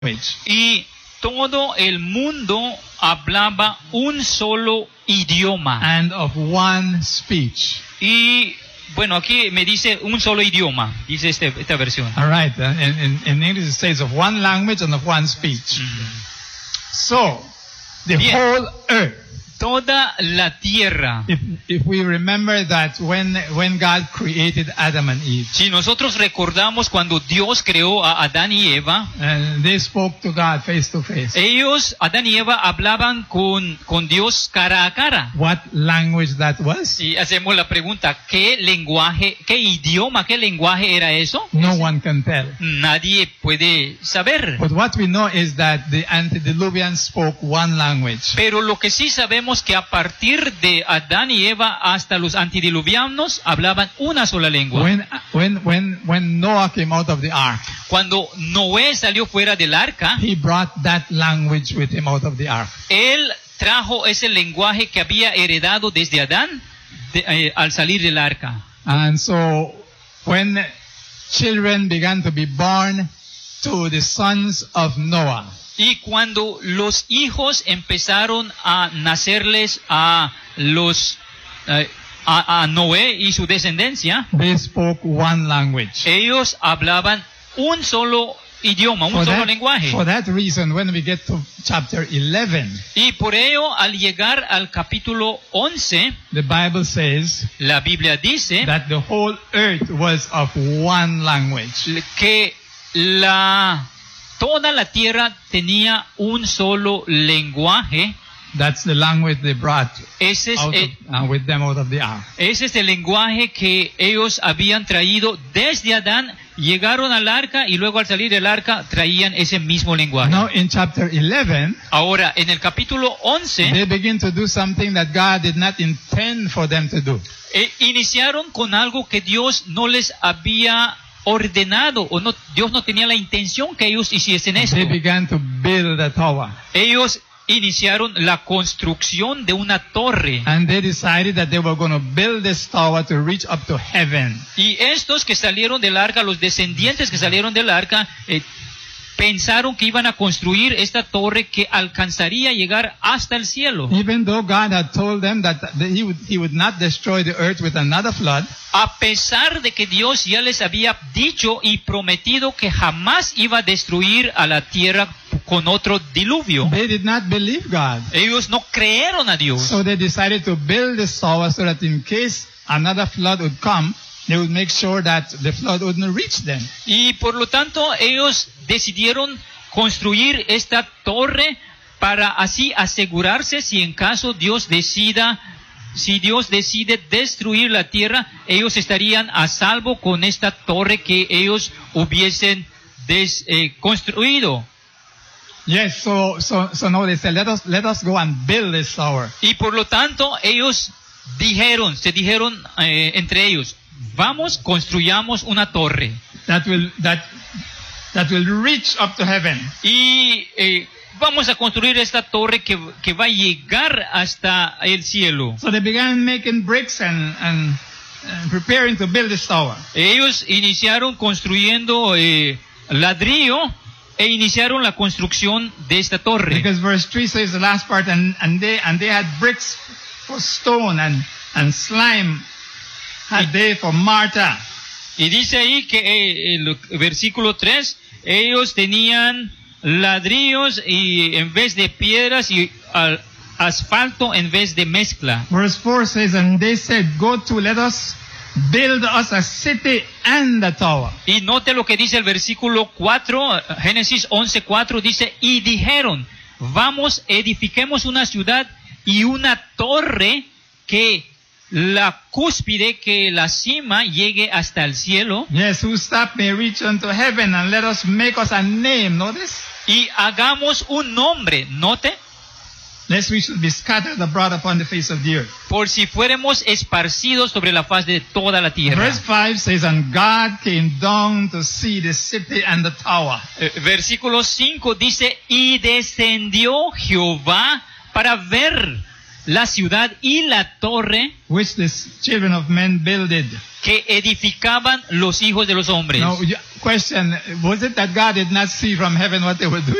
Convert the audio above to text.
Y todo el mundo hablaba un solo idioma. and of one speech. Y bueno, aquí me dice un solo idioma, dice esta versión. All right. In English it says of one language and of one speech. So, the Bien. whole earth. Toda la tierra. If we remember that when God created Adam and Eve, Si nosotros recordamos cuando Dios creó a Adán y Eva, and they spoke to God face to face, ellos, Adán y Eva, hablaban con Dios cara a cara. what language that was? Y hacemos la pregunta, ¿qué lenguaje, qué idioma, qué lenguaje era eso? No one can tell. Nadie puede saber. But what we know is that the antediluvians spoke one language. Pero lo que sí sabemos que a partir de Adán y Eva hasta los antediluvianos hablaban una sola lengua. When Noah came out of the ark, Cuando Noé salió fuera del arca, he brought that language with him out of the ark. él trajo ese lenguaje que había heredado desde Adán al salir del arca. And so when children began to be born to the sons of Noah, Y cuando los hijos empezaron a nacerles a Noé y su descendencia, they spoke one language. ellos hablaban un solo idioma, un solo lenguaje. For that reason, when we get to chapter 11, Y por ello, al llegar al capítulo 11, the Bible says la Biblia dice that the whole earth was of one language. que toda la tierra tenía un solo lenguaje. That's the language they brought Ese with them out of the ark. es el lenguaje que ellos habían traído desde Adán, llegaron al arca y luego al salir del arca traían ese mismo lenguaje. Now in chapter 11, Ahora, en el capítulo 11, they begin to do something that God did not intend for them to do. iniciaron con algo que Dios no les había ordenado, o no, Dios no tenía la intención que ellos hiciesen esto. They began to build a tower. Ellos iniciaron la construcción de una torre. And they decided that they were going to build this tower to reach up to heaven. Y estos que salieron del arca, los descendientes que salieron del arca, pensaron que iban a construir esta torre que alcanzaría a llegar hasta el cielo. Even though God had told them that he would not destroy the earth with another flood, A pesar de que Dios ya les había dicho y prometido que jamás iba a destruir a la tierra con otro diluvio, they did not believe God. ellos no creyeron a Dios. So they decided to build this tower so that in case another flood would come, they would make sure that the flood wouldn't reach them. Y por lo tanto ellos decidieron construir esta torre para así asegurarse si en caso Dios decide destruir la tierra, ellos estarían a salvo con esta torre que ellos hubiesen construido. Yes, so now they said, let us go and build this tower. Y por lo tanto ellos se dijeron entre ellos, vamos, construyamos una torre. That will reach up to heaven. Y vamos a construir esta torre que va a llegar hasta el cielo. So they began making bricks and preparing to build this tower. Ellos iniciaron construyendo ladrillo e iniciaron la construcción de esta torre. Because verse 3 says the last part, and they had bricks for stone and slime had they for mortar. Y dice ahí que el versículo 3, ellos tenían ladrillos y en vez de piedras y asfalto en vez de mezcla. Verse 4 says, and they said, let us build us a city and a tower. Y note lo que dice el versículo 4, Génesis 11:4, dice, y dijeron, vamos, edifiquemos una ciudad y una torre que la cúspide, que la cima llegue hasta el cielo. Yes, whose top may reach unto heaven, and let us make us a name. Notice? Y hagamos un nombre, note, lest we should be scattered abroad upon the face of the earth. por si fuéramos esparcidos sobre la faz de toda la tierra. Verse 5 says, and God came down to see the city and the tower. Versículo 5 dice, y descendió Jehová para ver la ciudad y la torre which the children of men builded. que edificaban los hijos de los hombres. Now, question, was it that God did not see from heaven what they were doing?